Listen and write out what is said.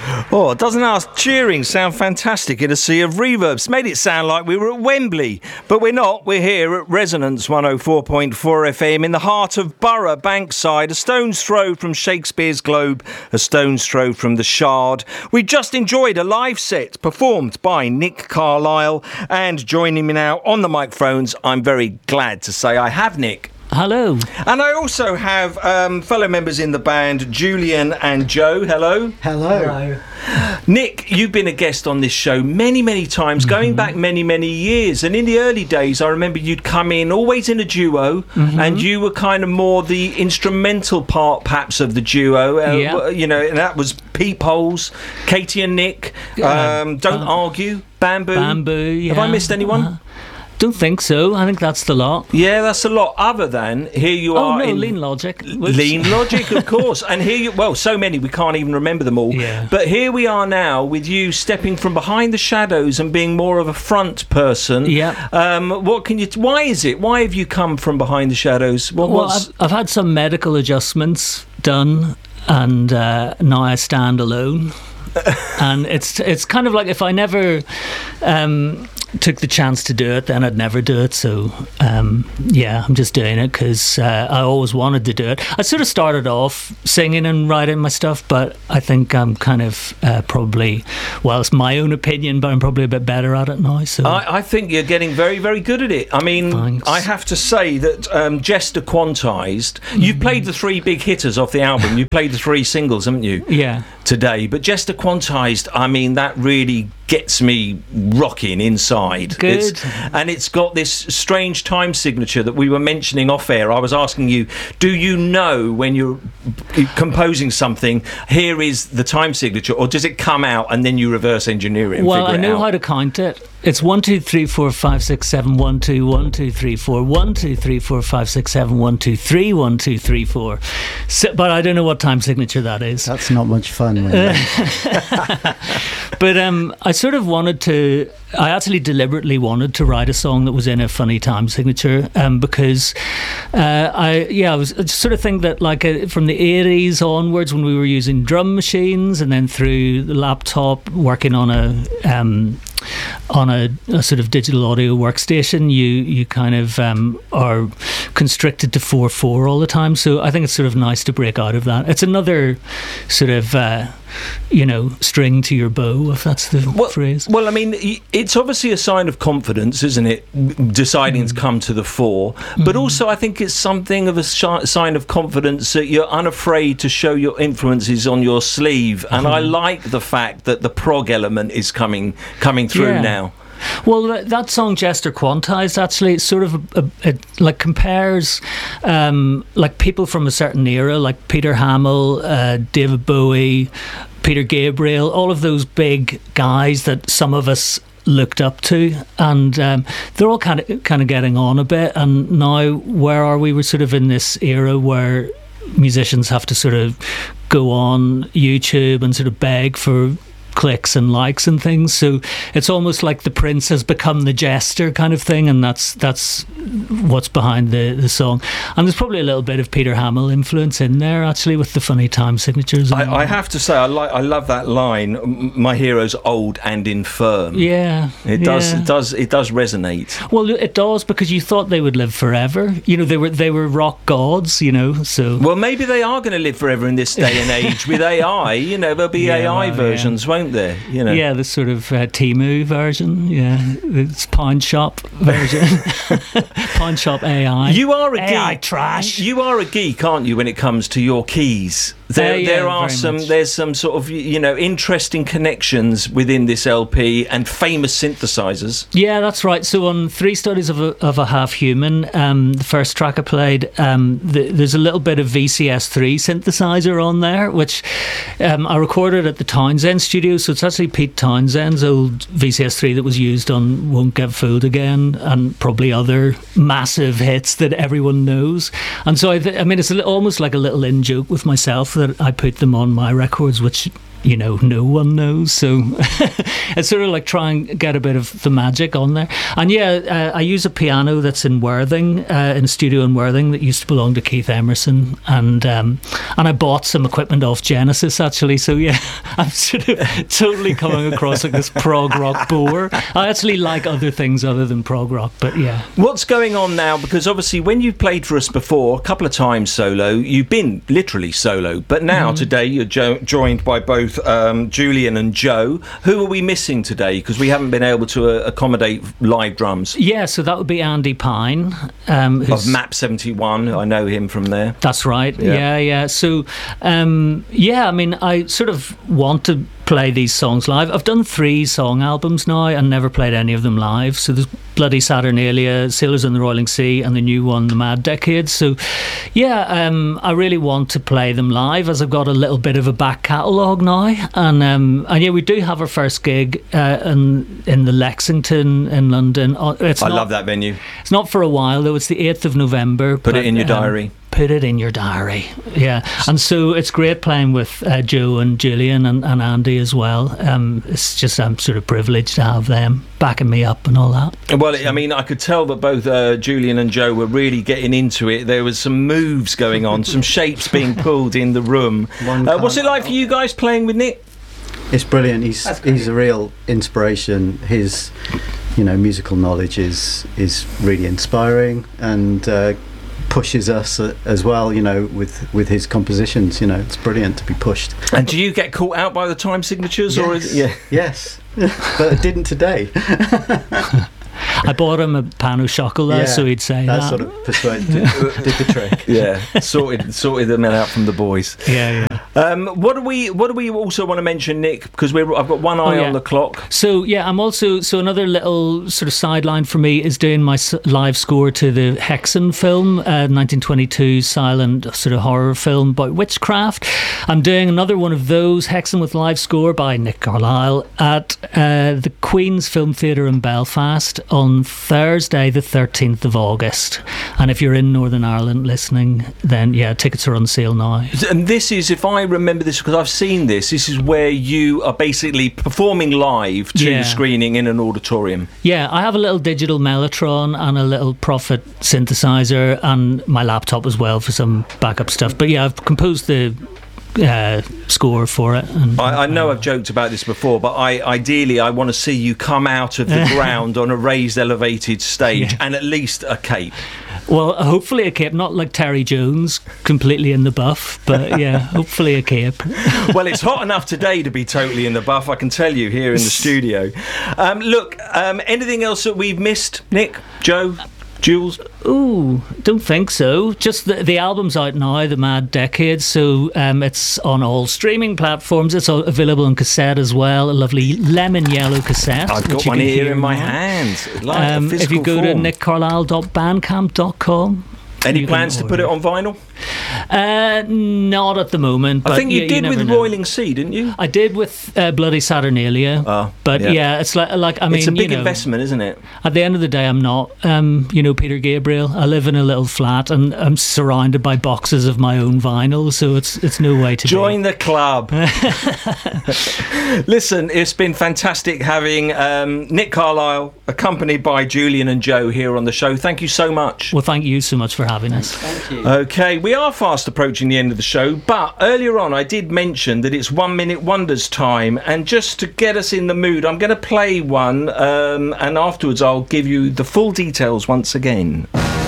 Oh, doesn't our cheering sound fantastic in a sea of reverbs? Made it sound like we were at Wembley, but we're not. We're here at Resonance 104.4 FM in the heart of Borough, Bankside, a stone's throw from Shakespeare's Globe, a stone's throw from the Shard. We just enjoyed a live set performed by Nick Carlisle, and joining me now on the microphones, I'm very glad to say I have Nick. Hello. And I also have fellow members in the band, Julian and Joe. Hello. Hello. Nick, you've been a guest on this show many, many times, going back many, many years. And in the early days, I remember you'd come in always in a duo, and you were kind of more the instrumental part, perhaps, of the duo. You know, and that was Peepholes, Katie and Nick, Don't Argue, Bamboo. Yeah. Have I missed anyone? Don't think so. I think that's the lot. Yeah, that's a lot. Other than here you are. No, Lean Logic. Lean Logic, of course. And here you, well, so many we can't even remember them all. Yeah. But here we are now with you stepping from behind the shadows and being more of a front person. Yeah. Why is it? Why have you come from behind the shadows? I've had some medical adjustments done, and now I stand alone. And it's kind of like if I never took the chance to do it, then I'd never do it. So I'm just doing it because I always wanted to do it. I sort of started off singing and writing my stuff, but I think I'm kind of probably, well, it's my own opinion, but I'm probably a bit better at it now. So I think you're getting very, very good at it. I mean, thanks. I have to say that Jester Quantized, you've played the three big hitters off the album. You played the three singles, haven't you? Yeah. Today, but Jester Quantized, I mean, that really gets me rocking inside. Good. And it's got this strange time signature that we were mentioning off air. I was asking you, do you know when you're composing something, here is the time signature, or does it come out and then you reverse engineer it and well, figure it out? I know how to count it. It's 1 2 3 4 5 6 7 1 2 1 2 3 4 1 2 3 4 5 6 7 1 2 3 1 2 3 4. So, but I don't know what time signature that is. That's not much fun. But I sort of I actually deliberately wanted to write a song that was in a funny time signature because I was sort of think that like from the 80s onwards, when we were using drum machines and then through the laptop working on a sort of digital audio workstation, you kind of are constricted to 4/4 all the time. So I think it's sort of nice to break out of that. It's another sort of string to your bow, if that's the phrase. Well, I mean, it's obviously a sign of confidence, isn't it? Deciding to come to the fore, but also I think it's something of a sign of confidence that you're unafraid to show your influences on your sleeve. And I like the fact that the prog element is coming through now. Well, that song Jester Quantized, actually, it's sort of it compares like people from a certain era, like Peter Hamill, David Bowie, Peter Gabriel, all of those big guys that some of us looked up to, and they're all kind of getting on a bit. And now, where are we? We're sort of in this era where musicians have to sort of go on YouTube and sort of beg for clicks and likes and things, so it's almost like the Prince has become the Jester kind of thing, and that's what's behind the song. And there's probably a little bit of Peter Hamill influence in there actually with the funny time signatures. I have to say I love that line, my hero's old and infirm. It does resonate. Well, it does, because you thought they would live forever. They were rock gods, so well, maybe they are going to live forever in this day and age with AI. There'll be AI versions, won't there? Yeah, the sort of Temu version. Yeah, it's Pawn Shop version. Pawn Shop AI. You are a AI geek. trash. You are a geek, aren't you? When it comes to your keys, there's some sort of interesting connections within this LP and famous synthesizers. Yeah, that's right. So on 3 Studies of a Half Human, the first track I played, there's a little bit of VCS3 synthesizer on there, which I recorded at the Townsend studio. So it's actually Pete Townsend's old VCS3 that was used on Won't Get Fooled Again and probably other massive hits that everyone knows. And so I mean, it's almost like a little in-joke with myself that I put them on my records, which no one knows. So it's sort of like try and get a bit of the magic on there. And I use a piano that's in Worthing, in a studio in Worthing that used to belong to Keith Emerson, and I bought some equipment off Genesis actually. So I'm sort of totally coming across like this prog rock bore. I actually like other things other than prog rock, but yeah. What's going on now? Because obviously when you've played for us before, a couple of times solo, you've been literally solo, but now today you're joined by both Julian and Joe. Who are we missing today? Because we haven't been able to accommodate live drums. Yeah, so that would be Andy Pine. Of Map 71, I know him from there. That's right, yeah. So, I mean, I sort of want to play these songs live. I've done 3 song albums now and never played any of them live. So there's Bloody Saturnalia, Sailors in the Roiling Sea, and the new one, The Mad Decade. So, I really want to play them live as I've got a little bit of a back catalogue now. And we do have our first gig in the Lexington in London. I love that venue. It's not for a while though. It's the 8th of November. Put it in your diary. Put it in your diary. Yeah. And so it's great playing with Joe and Julian and Andy as well. It's just I'm sort of privileged to have them backing me up and all that. Well, I mean, I could tell that both Julian and Joe were really getting into it. There was some moves going on, some shapes being pulled in the room. What's it like for you guys playing with Nick? It's brilliant. He's a real inspiration. His musical knowledge is really inspiring and pushes us as well, with his compositions. It's brilliant to be pushed. And do you get caught out by the time signatures? Yes. Or is it, yes, but I didn't today. I bought him a pan au chocolat, so he'd say that. Sort of persuaded, did the trick. Yeah, sorted them out from the boys. Yeah. What do we also want to mention, Nick? Because I've got one eye on the clock. So I'm also another little sort of sideline for me is doing my live score to the Hexen film, 1922 silent sort of horror film about witchcraft. I'm doing another one of those, Hexen with live score by Nick Carlisle, at the Queen's Film Theatre in Belfast on Thursday the 13th of August. And if you're in Northern Ireland listening, then tickets are on sale now. And this is, if I remember this, because I've seen this is where you are basically performing live to the screening in an auditorium. Yeah, I have a little digital Mellotron and a little Prophet synthesizer and my laptop as well for some backup stuff. But I've composed the score for it. And, I know I've joked about this before, but ideally I want to see you come out of the ground on a raised, elevated stage and at least a cape. Well, hopefully a cape, not like Terry Jones, completely in the buff, but hopefully a cape. Well, it's hot enough today to be totally in the buff, I can tell you, here in the studio. Anything else that we've missed, Nick, Joe, Jules? Ooh, don't think so. Just the album's out now, The Mad Decade, so it's on all streaming platforms. It's available on cassette as well, a lovely lemon yellow cassette. I've got one here in my hand. If you go to nickcarlisle.bandcamp.com. Any plans to put it on vinyl? Not at the moment. But I think you did with Roiling Sea, didn't you? I did with Bloody Saturnalia. But it's like I mean, it's a big investment, isn't it? At the end of the day, I'm not, Peter Gabriel. I live in a little flat and I'm surrounded by boxes of my own vinyl, so it's no way to join the club. Listen, it's been fantastic having Nick Carlisle accompanied by Julian and Joe here on the show. Thank you so much. Well, thank you so much for having us. Thank you. Okay, we are fast approaching the end of the show, but earlier on I did mention that it's 1 Minute Wonders time, and just to get us in the mood, I'm going to play one, and afterwards I'll give you the full details once again.